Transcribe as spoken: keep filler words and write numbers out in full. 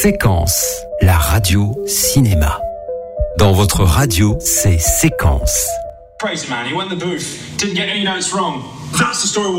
Séquence, la radio cinéma. Dans votre radio, c'est Séquence. Crazy man, he went in the booth, didn't get any notes wrong. That's the story.